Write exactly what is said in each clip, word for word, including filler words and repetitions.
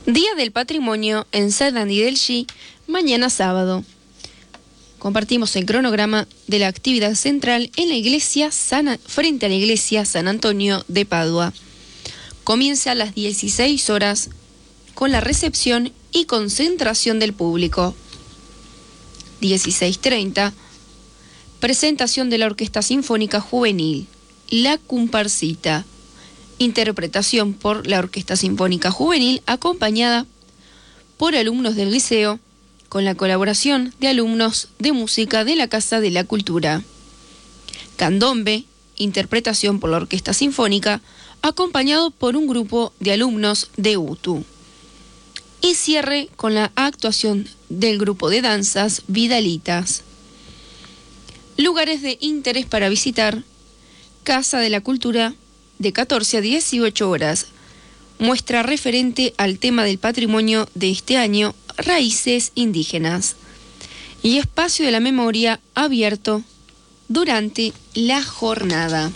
Día del Patrimonio en Sarandí del Xi, mañana sábado. Compartimos el cronograma de la actividad central en la iglesia San, frente a la iglesia San Antonio de Padua. Comienza a las dieciséis horas con la recepción y concentración del público. dieciséis treinta, presentación de la Orquesta Sinfónica Juvenil, La Comparsita. Interpretación por la Orquesta Sinfónica Juvenil acompañada por alumnos del liceo con la colaboración de alumnos de música de la Casa de la Cultura. Candombe, interpretación por la Orquesta Sinfónica acompañado por un grupo de alumnos de U T U. Y cierre con la actuación del grupo de danzas Vidalitas. Lugares de interés para visitar: Casa de la Cultura, de catorce a dieciocho horas. Muestra referente al tema del patrimonio de este año, raíces indígenas. Y espacio de la memoria abierto durante la jornada.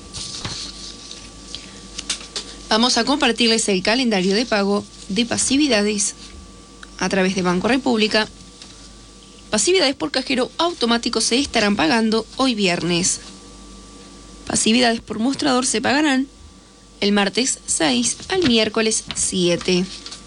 Vamos a compartirles el calendario de pago de pasividades a través de Banco República. Pasividades por cajero automático se estarán pagando hoy viernes. Pasividades por mostrador se pagarán el martes seis al miércoles siete.